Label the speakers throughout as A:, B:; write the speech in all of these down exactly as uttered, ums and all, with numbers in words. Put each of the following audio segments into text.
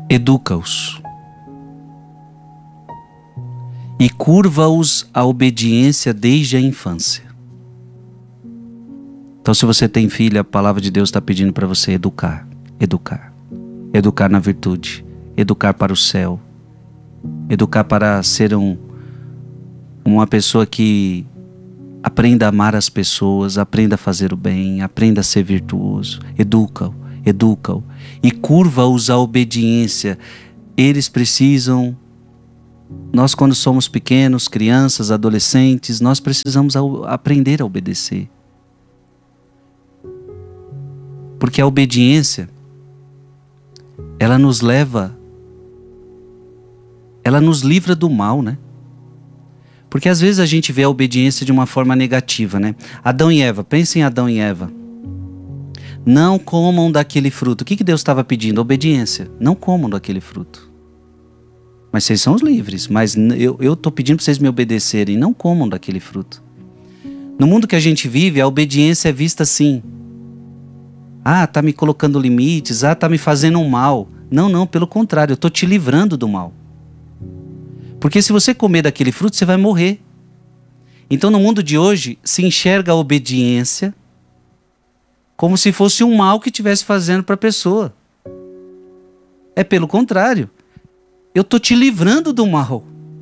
A: educa-os e curva-os à obediência desde a infância. Então, se você tem filho, a palavra de Deus está pedindo para você educar, educar, educar na virtude, educar para o céu, educar para ser um, uma pessoa que aprenda a amar as pessoas, aprenda a fazer o bem, aprenda a ser virtuoso. Educa-o, educa-o e curva-os à obediência. Eles precisam, nós quando somos pequenos, crianças, adolescentes, nós precisamos aprender a obedecer. Porque a obediência, ela nos leva, ela nos livra do mal, né? Porque às vezes a gente vê a obediência de uma forma negativa, né? Adão e Eva, pensem em Adão e Eva. Não comam daquele fruto. O que que Deus estava pedindo? Obediência. Não comam daquele fruto. Mas vocês são os livres. Mas eu estou pedindo para vocês me obedecerem. Não comam daquele fruto. No mundo que a gente vive, a obediência é vista assim. Ah, tá me colocando limites. Ah, tá me fazendo um mal. Não, não, pelo contrário. Eu estou te livrando do mal. Porque se você comer daquele fruto, você vai morrer. Então no mundo de hoje, se enxerga a obediência como se fosse um mal que estivesse fazendo para a pessoa. É pelo contrário. Eu estou te livrando do mal.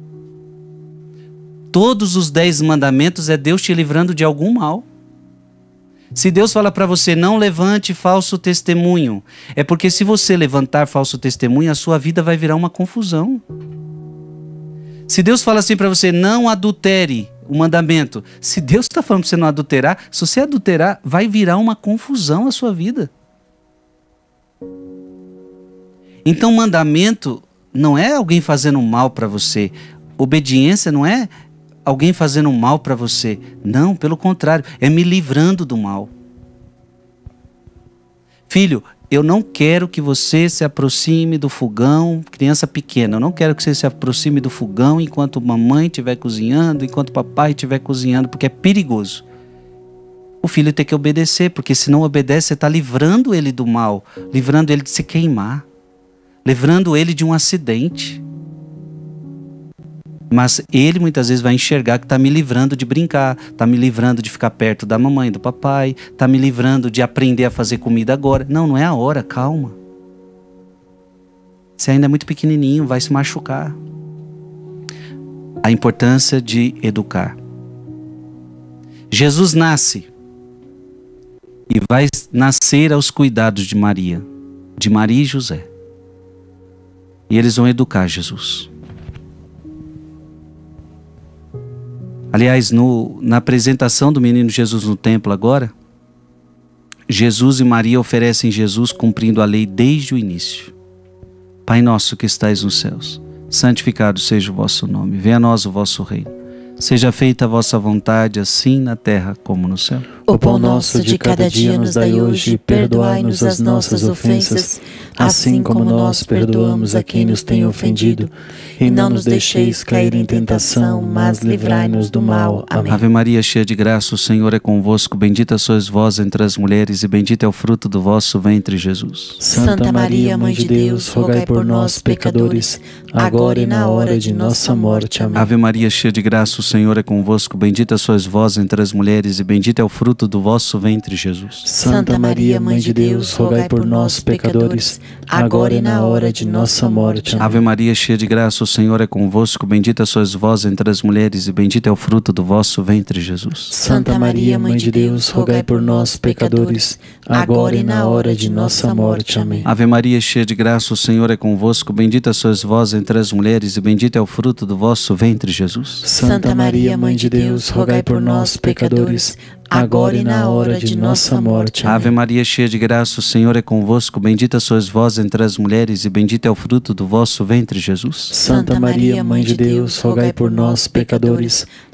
A: Todos os dez mandamentos é Deus te livrando de algum mal. Se Deus fala para você, não levante falso testemunho, é porque se você levantar falso testemunho, a sua vida vai virar uma confusão. Se Deus fala assim para você, não adultere, o mandamento. Se Deus está falando para você não adulterar, se você adulterar, vai virar uma confusão a sua vida. Então, mandamento não é alguém fazendo mal para você. Obediência não é alguém fazendo mal para você. Não, pelo contrário, é me livrando do mal. Filho, eu não quero que você se aproxime do fogão, criança pequena, eu não quero que você se aproxime do fogão enquanto mamãe estiver cozinhando, enquanto papai estiver cozinhando, porque é perigoso. O filho tem que obedecer, porque se não obedece, você está livrando ele do mal, livrando ele de se queimar, livrando ele de um acidente. Mas ele muitas vezes vai enxergar que está me livrando de brincar, está me livrando de ficar perto da mamãe, do papai, está me livrando de aprender a fazer comida agora. Não, não é a hora, calma. Você ainda é muito pequenininho, vai se machucar. A importância de educar. Jesus nasce e vai nascer aos cuidados de Maria, de Maria e José. E eles vão educar Jesus. Aliás, no, na apresentação do menino Jesus no templo agora, Jesus e Maria oferecem Jesus cumprindo a lei desde o início. Pai nosso que estais nos céus, santificado seja o vosso nome, venha a nós o vosso reino. Seja feita a vossa vontade, assim na terra como no céu.
B: O pão nosso de cada dia nos dai hoje, perdoai-nos as nossas ofensas, assim como nós perdoamos a quem nos tem ofendido. E não nos deixeis cair em tentação, mas livrai-nos do mal. Amém.
A: Ave Maria, cheia de graça, o Senhor é convosco. Bendita sois vós entre as mulheres, e bendito é o fruto do vosso ventre, Jesus.
B: Santa Maria, Mãe de Deus, rogai por nós, pecadores, agora e na hora de nossa morte. Amém.
A: Ave Maria, cheia de graça, o Senhor é convosco. Bendita sois vós entre as mulheres, e bendito é o fruto do vosso ventre, Jesus.
B: Santa Maria, Mãe de Deus, rogai por nós, pecadores, agora e na hora de nossa morte. Amém.
A: Ave Maria, cheia de graça, o Senhor é convosco. Bendita sois vós entre as mulheres, e bendito é o fruto do vosso ventre, Jesus.
B: Santa Maria, Mãe de Deus, rogai por nós, pecadores, agora e na hora de nossa morte. Amém.
A: Ave Maria, cheia de graça, o Senhor é convosco. Bendita sois vós entre as mulheres, e bendito é o fruto do vosso ventre, Jesus.
B: Santa Maria, Mãe de Deus, rogai por nós, pecadores, agora e na hora de nossa morte. Amém.
A: Ave Maria, cheia de graça, o Senhor é convosco. Bendita sois vós entre as mulheres, e bendito é o fruto do vosso ventre, Jesus.
B: Santa Maria, Mãe de Deus, rogai por nós, pecadores,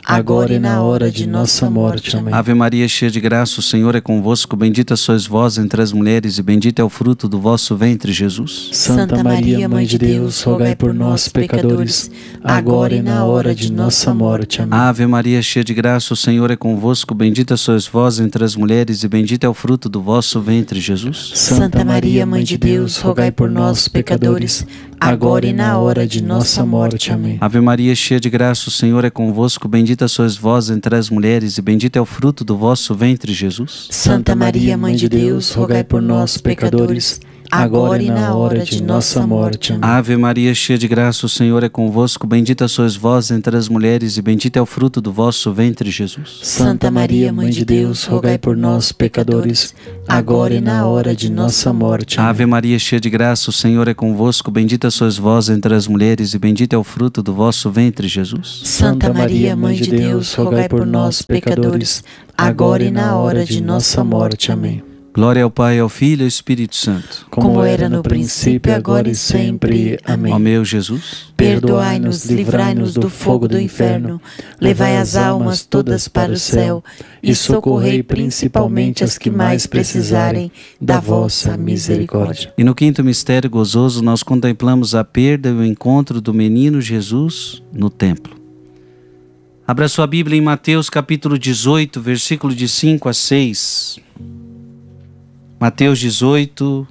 B: agora e na hora de nossa morte. Amém.
A: Ave Maria, cheia de graça, o Senhor é convosco. Bendita sois vós entre as mulheres e bendito é o fruto do vosso ventre, Jesus.
B: Santa Maria, Mãe de Deus, rogai por nós, pecadores, agora e na hora de nossa morte. Amém.
A: Ave Maria, cheia de graça, o Senhor é convosco. Bendita sois vós entre as mulheres e bendito é o fruto do vosso ventre, Jesus.
B: Santa Maria, Mãe de Deus, rogai por nós, pecadores, agora e na hora de nossa morte. Amém.
A: Ave Maria, cheia de graça, o Senhor é convosco. Bendita sois vós entre as mulheres e bendito é o fruto do vosso ventre, Jesus.
B: Santa Maria, Mãe de Deus, rogai por nós, pecadores, agora e na hora de nossa morte. Amém.
A: Ave Maria, cheia de graça, o Senhor é convosco. Bendita sois vós entre as mulheres e bendito é o fruto do vosso ventre, Jesus.
B: Santa Maria, Mãe de Deus, rogai por nós, pecadores, agora e na hora de nossa morte. Amém.
A: Ave Maria, cheia de graça, o Senhor é convosco. Bendita sois vós entre as mulheres e bendito é o fruto do vosso ventre, Jesus.
B: Santa Maria, Mãe de Deus, rogai por nós, pecadores, agora e na hora de nossa morte. Amém.
A: Glória ao Pai, ao Filho e ao Espírito Santo.
B: Como era no princípio, agora e sempre. Amém.
A: Ó meu Jesus,
B: perdoai-nos, livrai-nos do fogo do inferno, levai as almas todas para o céu e socorrei principalmente as que mais precisarem da vossa misericórdia.
A: E no quinto mistério gozoso nós contemplamos a perda e o encontro do menino Jesus no templo. Abra sua Bíblia em Mateus capítulo dezoito, versículo de cinco a seis. Mateus dezoito,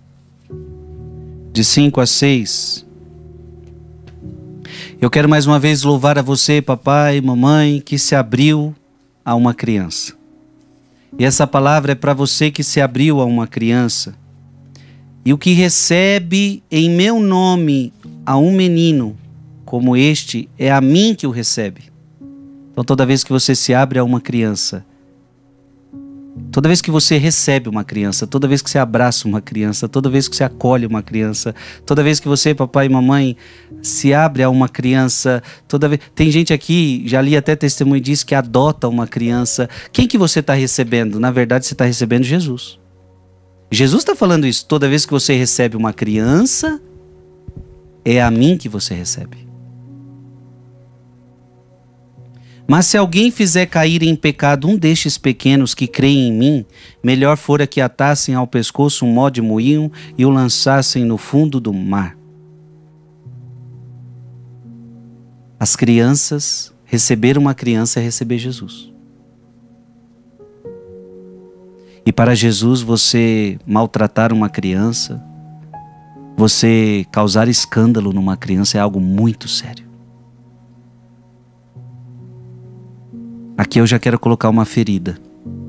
A: de cinco a seis. Eu quero mais uma vez louvar a você, papai e mamãe, que se abriu a uma criança. E essa palavra é para você que se abriu a uma criança. E o que recebe em meu nome a um menino como este, é a mim que o recebe. Então toda vez que você se abre a uma criança, toda vez que você recebe uma criança, toda vez que você abraça uma criança, toda vez que você acolhe uma criança, toda vez que você, papai e mamãe, se abre a uma criança, toda vez... Tem gente aqui, já li até testemunho disso, que adota uma criança. Quem que você está recebendo? Na verdade, você está recebendo Jesus. Jesus está falando isso. Toda vez que você recebe uma criança, é a mim que você recebe. Mas se alguém fizer cair em pecado um destes pequenos que creem em mim, melhor fora que atassem ao pescoço um mó de moinho e o lançassem no fundo do mar. As crianças, receber uma criança é receber Jesus. E para Jesus, você maltratar uma criança, você causar escândalo numa criança é algo muito sério. Aqui eu já quero colocar uma ferida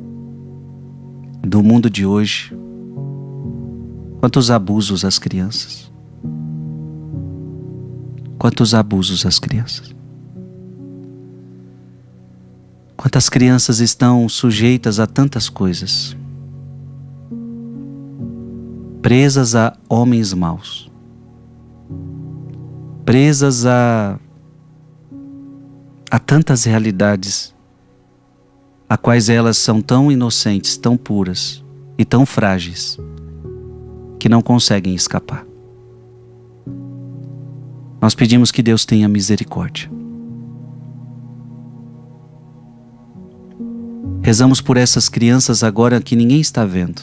A: do mundo de hoje. Quantos abusos às crianças. Quantos abusos às crianças. Quantas crianças estão sujeitas a tantas coisas. Presas a homens maus. Presas a, a tantas realidades a quais elas são tão inocentes, tão puras e tão frágeis, que não conseguem escapar. Nós pedimos que Deus tenha misericórdia. Rezamos por essas crianças agora que ninguém está vendo.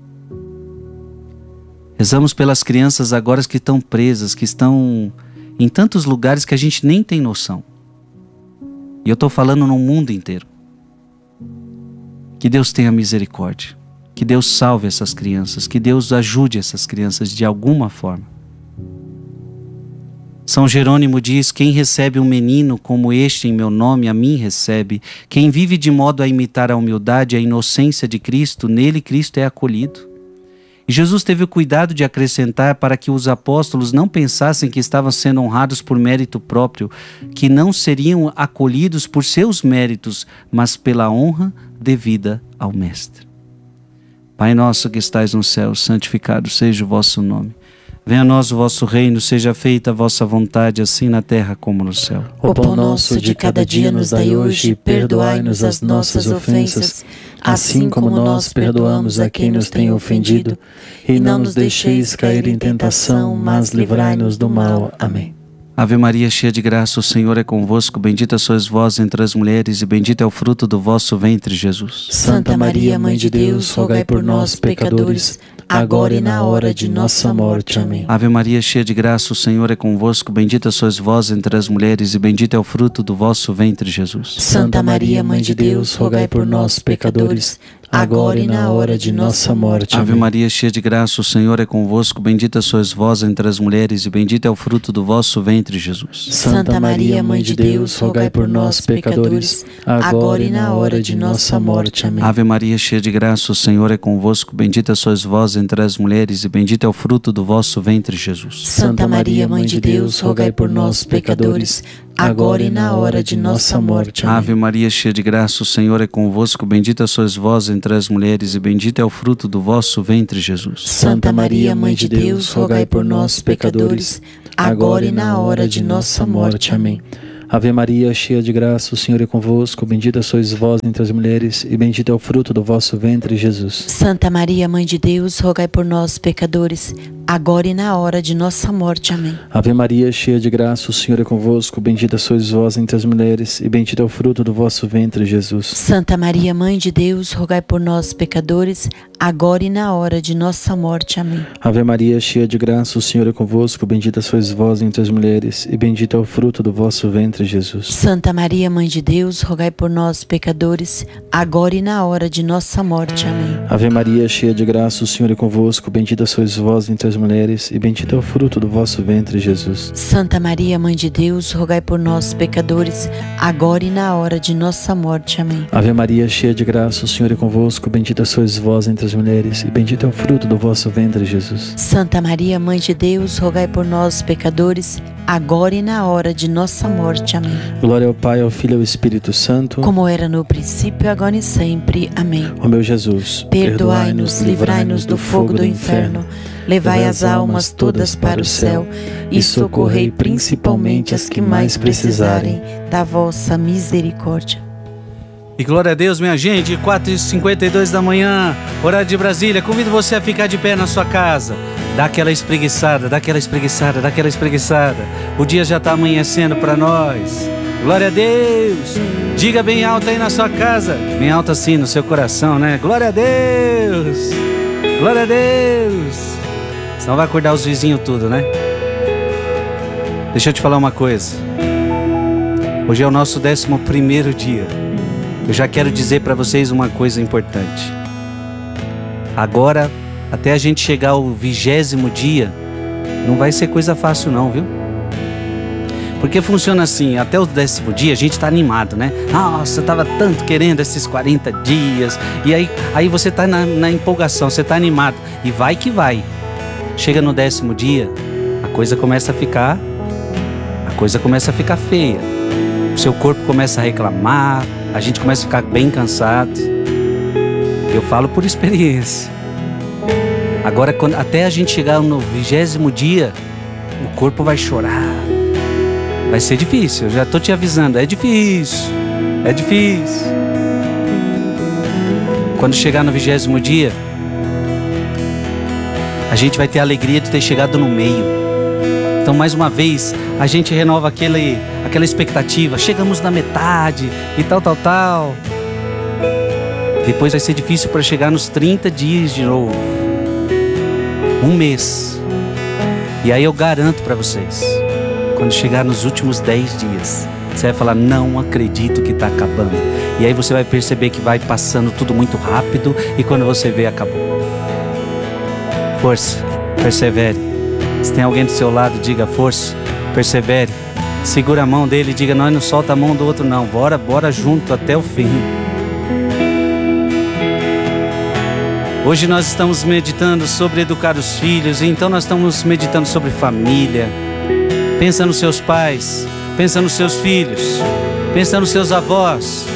A: Rezamos pelas crianças agora que estão presas, que estão em tantos lugares que a gente nem tem noção. E eu estou falando no mundo inteiro. Que Deus tenha misericórdia, que Deus salve essas crianças, que Deus ajude essas crianças de alguma forma. São Jerônimo diz, quem recebe um menino como este em meu nome, a mim recebe. Quem vive de modo a imitar a humildade e a inocência de Cristo, nele Cristo é acolhido. E Jesus teve o cuidado de acrescentar para que os apóstolos não pensassem que estavam sendo honrados por mérito próprio, que não seriam acolhidos por seus méritos, mas pela honra devida ao Mestre. Pai nosso que estais no céu, santificado seja o vosso nome. Venha a nós o vosso reino, seja feita a vossa vontade, assim na terra como no céu.
B: O pão nosso de cada dia nos dai hoje, perdoai-nos as nossas ofensas, assim como nós perdoamos a quem nos tem ofendido, e não nos deixeis cair em tentação, mas livrai-nos do mal. Amém.
A: Ave Maria, cheia de graça, o Senhor é convosco. Bendita sois vós entre as mulheres e bendito é o fruto do vosso ventre, Jesus.
B: Santa Maria, Mãe de Deus, rogai por nós, pecadores, agora e na hora de nossa morte. Amém.
A: Ave Maria, cheia de graça, o Senhor é convosco. Bendita sois vós entre as mulheres e bendito é o fruto do vosso ventre, Jesus.
B: Santa Maria, Mãe de Deus, rogai por nós, pecadores, agora e na hora de nossa morte.
A: Ave Maria, cheia de graça, o Senhor é convosco. Bendita sois vós entre as mulheres e bendito é o fruto do vosso ventre, Jesus.
B: Santa Maria, Mãe de Deus, rogai por nós, pecadores, agora e na hora de nossa morte. Amém.
A: Ave Maria, cheia de graça, o Senhor é convosco. Bendita sois vós entre as mulheres e bendito é o fruto do vosso ventre, Jesus.
B: Santa Maria, Mãe de Deus, rogai por nós, pecadores, agora e na hora de nossa morte. Amém.
A: Ave Maria, cheia de graça, o Senhor é convosco. Bendita sois vós entre as mulheres e bendito é o fruto do vosso ventre, Jesus.
B: Santa Maria, Mãe de Deus, rogai por nós, pecadores, agora e na hora de nossa morte. Amém.
C: Ave Maria, cheia de graça, o Senhor é convosco. Bendita sois vós entre as mulheres e bendito é o fruto do vosso ventre, Jesus.
B: Santa Maria, Mãe de Deus, rogai por nós, pecadores, agora e na hora de nossa morte. Amém.
C: Ave Maria, cheia de graça, o Senhor é convosco. Bendita sois vós entre as mulheres e bendito é o fruto do vosso ventre, Jesus.
B: Santa Maria, Mãe de Deus, rogai por nós, pecadores, agora e na hora de nossa morte. Amém.
C: Ave Maria, cheia de graça, o Senhor é convosco. Bendita sois vós entre as mulheres e bendito é o fruto do vosso ventre, Jesus.
B: Santa Maria, Mãe de Deus, rogai por nós, pecadores, agora e na hora de nossa morte. Amém.
C: Ave Maria, cheia de graça, o Senhor é convosco. Bendita sois vós entre as mulheres e bendito é o fruto do vosso ventre, Jesus.
B: Santa Maria, Mãe de Deus, rogai por nós, pecadores, agora e na hora de nossa morte. Amém.
C: Ave Maria, cheia de graça, o Senhor é convosco. Bendita sois vós entre as mulheres e bendito é o fruto do vosso ventre, Jesus.
B: Santa Maria, Mãe de Deus, rogai por nós, pecadores, agora e na hora de nossa morte. Amém.
C: Glória ao Pai, ao Filho e ao Espírito Santo,
B: como era no princípio, agora e sempre. Amém.
C: Ó meu Jesus,
B: perdoai-nos, livrai-nos do fogo do inferno, levai as almas todas para o céu e socorrei principalmente as que mais precisarem da vossa misericórdia.
A: E glória a Deus, minha gente, quatro e cinquenta e dois da manhã, horário de Brasília. Convido você a ficar de pé na sua casa. Dá aquela espreguiçada, dá aquela espreguiçada, dá aquela espreguiçada. O dia já está amanhecendo para nós. Glória a Deus. Diga bem alto aí na sua casa. Bem alto assim no seu coração, né? Glória a Deus. Glória a Deus. Senão vai acordar os vizinhos tudo, né? Deixa eu te falar uma coisa. Hoje é o nosso décimo primeiro dia. Eu já quero dizer para vocês uma coisa importante. Agora, até a gente chegar ao vigésimo dia, não vai ser coisa fácil não, viu? Porque funciona assim, até o décimo dia a gente está animado, né? Nossa, eu tava tanto querendo esses quarenta dias. E aí, aí você tá na, na empolgação, você tá animado. E vai que vai. Chega no décimo dia, a coisa começa a ficar... A coisa começa a ficar feia. O seu corpo começa a reclamar, a gente começa a ficar bem cansado. Eu falo por experiência. Agora, quando, até a gente chegar no vigésimo dia, o corpo vai chorar. Vai ser difícil, eu já tô te avisando, é difícil, é difícil. Quando chegar no vigésimo dia, a gente vai ter a alegria de ter chegado no meio. Então, mais uma vez, a gente renova aquele, aquela expectativa. Chegamos na metade e tal, tal, tal. Depois vai ser difícil para chegar nos trinta dias de novo. Um mês. E aí eu garanto para vocês, quando chegar nos últimos dez dias, você vai falar, não acredito que está acabando. E aí você vai perceber que vai passando tudo muito rápido e quando você vê, acabou. Força, persevere. Se tem alguém do seu lado, diga força, persevere. Segura a mão dele e diga, não, não solta a mão do outro não. Bora, bora junto até o fim. Hoje nós estamos meditando sobre educar os filhos, então nós estamos meditando sobre família. Pensa nos seus pais, pensa nos seus filhos, pensa nos seus avós.